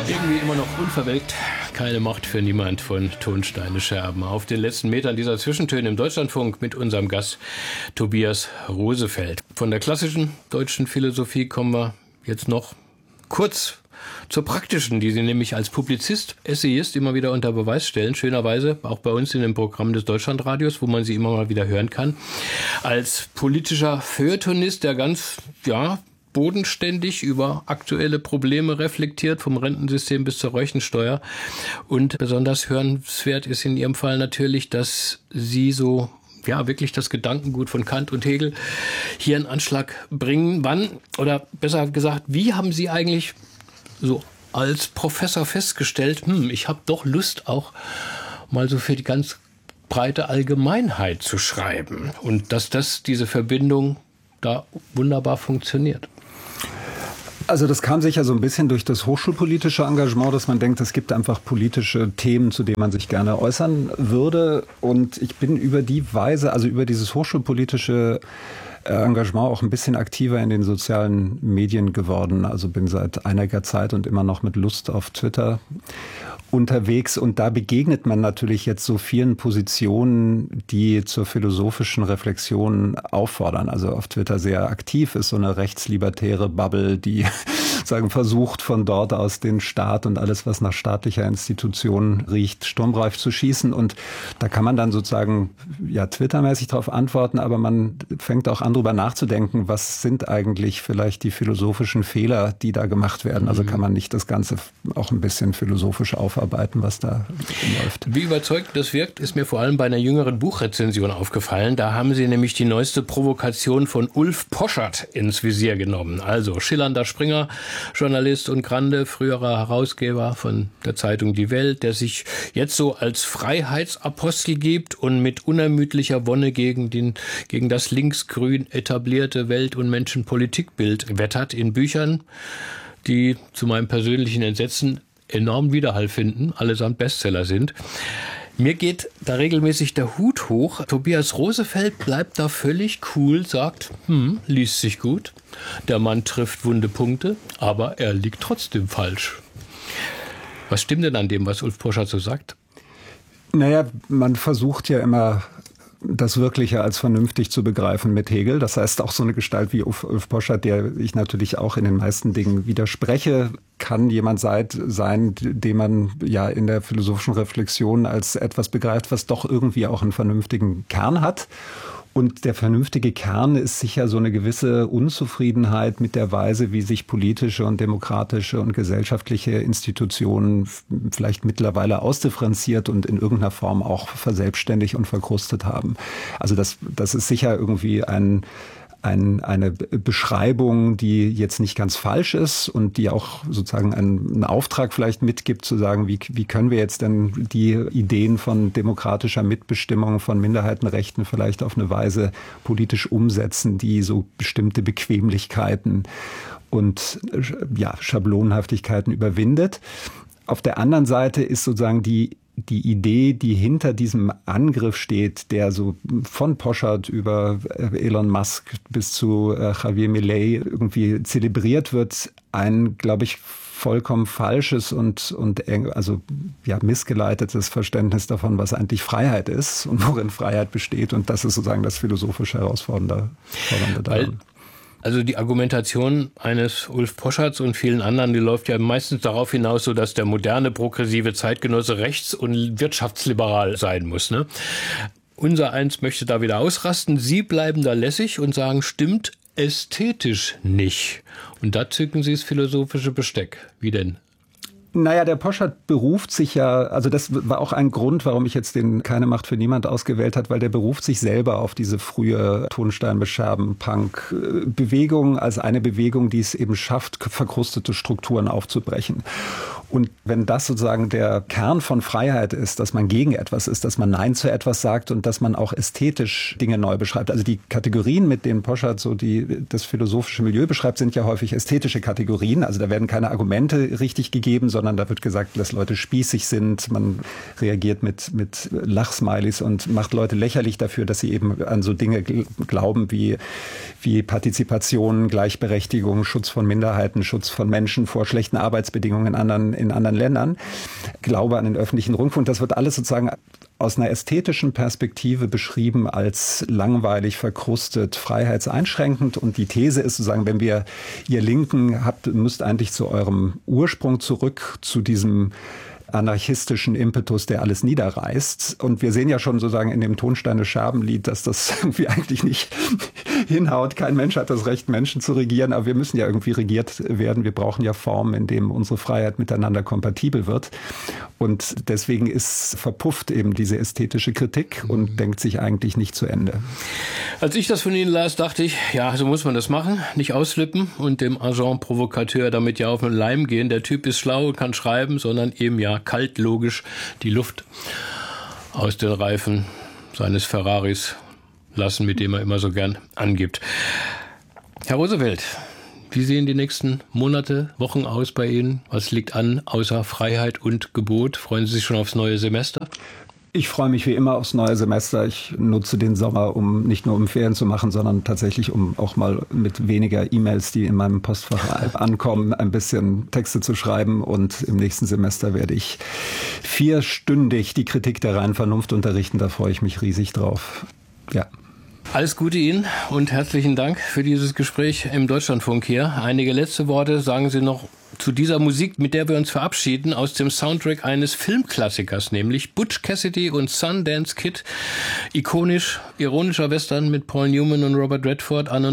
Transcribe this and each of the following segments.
Irgendwie immer noch unverwelkt. Keine Macht für niemand von Tonsteine Scherben. Auf den letzten Metern dieser Zwischentöne im Deutschlandfunk mit unserem Gast Tobias Rosefeld. Von der klassischen deutschen Philosophie kommen wir jetzt noch kurz zur praktischen, die Sie nämlich als Publizist, Essayist immer wieder unter Beweis stellen. Schönerweise auch bei uns in dem Programm des Deutschlandradios, wo man Sie immer mal wieder hören kann. Als politischer Feuilletonist, der ganz, bodenständig über aktuelle Probleme reflektiert, vom Rentensystem bis zur Reichensteuer. Und besonders hörenswert ist in Ihrem Fall natürlich, dass Sie so wirklich das Gedankengut von Kant und Hegel hier in Anschlag bringen. Wann, oder besser gesagt, wie haben Sie eigentlich so als Professor festgestellt, ich habe doch Lust auch mal so für die ganz breite Allgemeinheit zu schreiben und dass diese Verbindung da wunderbar funktioniert? Also das kam sicher so ein bisschen durch das hochschulpolitische Engagement, dass man denkt, es gibt einfach politische Themen, zu denen man sich gerne äußern würde. Und ich bin über die Weise, also über dieses hochschulpolitische Engagement auch ein bisschen aktiver in den sozialen Medien geworden. Also bin seit einiger Zeit und immer noch mit Lust auf Twitter unterwegs. Und da begegnet man natürlich jetzt so vielen Positionen, die zur philosophischen Reflexion auffordern. Also auf Twitter sehr aktiv ist so eine rechtslibertäre Bubble, die sagen versucht, von dort aus den Staat und alles, was nach staatlicher Institution riecht, sturmreif zu schießen. Und da kann man dann sozusagen twittermäßig darauf antworten, aber man fängt auch an, drüber nachzudenken, was sind eigentlich vielleicht die philosophischen Fehler, die da gemacht werden. Also kann man nicht das Ganze auch ein bisschen philosophisch aufarbeiten, was da läuft. Wie überzeugend das wirkt, ist mir vor allem bei einer jüngeren Buchrezension aufgefallen. Da haben Sie nämlich die neueste Provokation von Ulf Poschardt ins Visier genommen. Also schillernder Springer, Journalist und Grande, früherer Herausgeber von der Zeitung Die Welt, der sich jetzt so als Freiheitsapostel gibt und mit unermüdlicher Wonne gegen das linksgrün etablierte Welt- und Menschenpolitikbild wettert in Büchern, die zu meinem persönlichen Entsetzen enormen Widerhall finden, allesamt Bestseller sind. Mir geht da regelmäßig der Hut hoch. Tobias Rosefeld bleibt da völlig cool, sagt, liest sich gut. Der Mann trifft wunde Punkte, aber er liegt trotzdem falsch. Was stimmt denn an dem, was Ulf Poschardt so sagt? Naja, man versucht ja immer, das Wirkliche als vernünftig zu begreifen mit Hegel. Das heißt, auch so eine Gestalt wie Ulf Poschardt, der ich natürlich auch in den meisten Dingen widerspreche, kann jemand sein, den man in der philosophischen Reflexion als etwas begreift, was doch irgendwie auch einen vernünftigen Kern hat. Und der vernünftige Kern ist sicher so eine gewisse Unzufriedenheit mit der Weise, wie sich politische und demokratische und gesellschaftliche Institutionen vielleicht mittlerweile ausdifferenziert und in irgendeiner Form auch verselbstständigt und verkrustet haben. Also das ist sicher irgendwie eine Beschreibung, die jetzt nicht ganz falsch ist und die auch sozusagen einen Auftrag vielleicht mitgibt, zu sagen, wie können wir jetzt denn die Ideen von demokratischer Mitbestimmung, von Minderheitenrechten vielleicht auf eine Weise politisch umsetzen, die so bestimmte Bequemlichkeiten und Schablonenhaftigkeiten überwindet. Auf der anderen Seite ist sozusagen die Idee, die hinter diesem Angriff steht, der so von Poschardt über Elon Musk bis zu Javier Milei irgendwie zelebriert wird, ein, glaube ich, vollkommen falsches und missgeleitetes Verständnis davon, was eigentlich Freiheit ist und worin Freiheit besteht. Und das ist sozusagen das philosophisch Herausfordernde daran. Also die Argumentation eines Ulf Poschardts und vielen anderen, die läuft ja meistens darauf hinaus, so dass der moderne, progressive Zeitgenosse rechts- und wirtschaftsliberal sein muss, ne? Unser Eins möchte da wieder ausrasten. Sie bleiben da lässig und sagen, stimmt ästhetisch nicht. Und da zücken Sie das philosophische Besteck. Wie denn? Naja, der Poschardt beruft sich also das war auch ein Grund, warum ich jetzt den Keine Macht für niemand ausgewählt habe, weil der beruft sich selber auf diese frühe Tonstein-Bescherben-Punk-Bewegung als eine Bewegung, die es eben schafft, verkrustete Strukturen aufzubrechen. Und wenn das sozusagen der Kern von Freiheit ist, dass man gegen etwas ist, dass man Nein zu etwas sagt und dass man auch ästhetisch Dinge neu beschreibt. Also die Kategorien, mit denen Poschardt das philosophische Milieu beschreibt, sind ja häufig ästhetische Kategorien. Also da werden keine Argumente richtig gegeben, sondern da wird gesagt, dass Leute spießig sind. Man reagiert mit Lachsmileys und macht Leute lächerlich dafür, dass sie eben an so Dinge glauben wie Partizipation, Gleichberechtigung, Schutz von Minderheiten, Schutz von Menschen vor schlechten Arbeitsbedingungen in anderen in anderen Ländern. Glaube an den öffentlichen Rundfunk, das wird alles sozusagen aus einer ästhetischen Perspektive beschrieben als langweilig, verkrustet, freiheitseinschränkend. Und die These ist sozusagen, wenn ihr Linken müsst eigentlich zu eurem Ursprung zurück, zu diesem anarchistischen Impetus, der alles niederreißt. Und wir sehen ja schon sozusagen in dem Tonsteine-Scherben-Lied, dass das irgendwie eigentlich nicht hinhaut. Kein Mensch hat das Recht, Menschen zu regieren, aber wir müssen ja irgendwie regiert werden. Wir brauchen ja Formen, in denen unsere Freiheit miteinander kompatibel wird. Und deswegen verpufft eben diese ästhetische Kritik und denkt sich eigentlich nicht zu Ende. Als ich das von Ihnen las, dachte ich, ja, so muss man das machen, nicht ausflippen und dem Agent Provocateur damit ja auf den Leim gehen. Der Typ ist schlau, kann schreiben, sondern eben ja kalt logisch die Luft aus den Reifen seines Ferraris lassen, mit dem er immer so gern angibt. Herr Roosevelt, wie sehen die nächsten Monate, Wochen aus bei Ihnen? Was liegt an, außer Freiheit und Gebot? Freuen Sie sich schon aufs neue Semester? Ich freue mich wie immer aufs neue Semester. Ich nutze den Sommer, nicht nur um Ferien zu machen, sondern tatsächlich, um auch mal mit weniger E-Mails, die in meinem Postfach ankommen, ein bisschen Texte zu schreiben. Und im nächsten Semester werde ich 4-stündig die Kritik der reinen Vernunft unterrichten. Da freue ich mich riesig drauf. Ja. Alles Gute Ihnen und herzlichen Dank für dieses Gespräch im Deutschlandfunk hier. Einige letzte Worte sagen Sie noch zu dieser Musik, mit der wir uns verabschieden, aus dem Soundtrack eines Filmklassikers, nämlich Butch Cassidy und Sundance Kid. Ikonisch, ironischer Western mit Paul Newman und Robert Redford, anno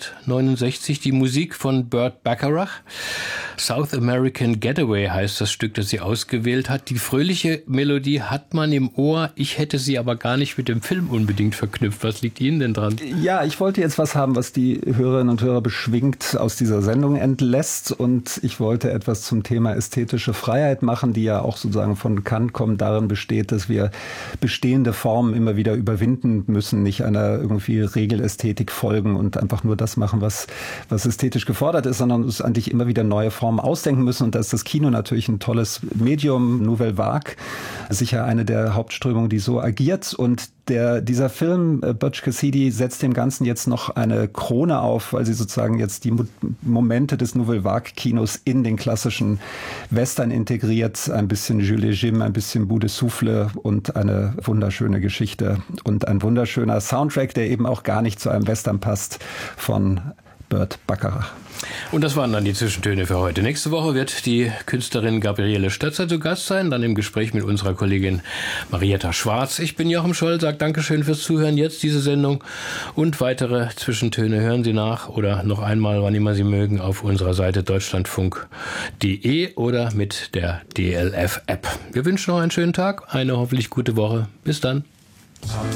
1969. Die Musik von Burt Bacharach. South American Getaway heißt das Stück, das sie ausgewählt hat. Die fröhliche Melodie hat man im Ohr. Ich hätte sie aber gar nicht mit dem Film unbedingt verknüpft. Was liegt Ihnen denn dran? Ja, ich wollte jetzt was haben, was die Hörerinnen und Hörer beschwingt aus dieser Sendung entlässt. Und ich wollte etwas zum Thema ästhetische Freiheit machen, die ja auch sozusagen von Kant kommt, darin besteht, dass wir bestehende Formen immer wieder überwinden müssen, nicht einer irgendwie Regelästhetik folgen und einfach nur das machen, was ästhetisch gefordert ist, sondern uns eigentlich immer wieder neue Formen ausdenken müssen. Und da ist das Kino natürlich ein tolles Medium, Nouvelle Vague, sicher eine der Hauptströmungen, die so agiert. Und dieser Film, Butch Cassidy, setzt dem Ganzen jetzt noch eine Krone auf, weil sie sozusagen jetzt die Momente des Nouvelle Vague-Kinos in den klassischen Western integriert. Ein bisschen Jules Jim, ein bisschen Bout de Souffle und eine wunderschöne Geschichte und ein wunderschöner Soundtrack, der eben auch gar nicht zu einem Western passt, von Burt Bacharach. Und das waren dann die Zwischentöne für heute. Nächste Woche wird die Künstlerin Gabriele Stötzer zu Gast sein, dann im Gespräch mit unserer Kollegin Marietta Schwarz. Ich bin Jochen Scholl, sage Dankeschön fürs Zuhören. Jetzt diese Sendung und weitere Zwischentöne hören Sie nach oder noch einmal, wann immer Sie mögen, auf unserer Seite deutschlandfunk.de oder mit der DLF-App. Wir wünschen noch einen schönen Tag, eine hoffentlich gute Woche. Bis dann.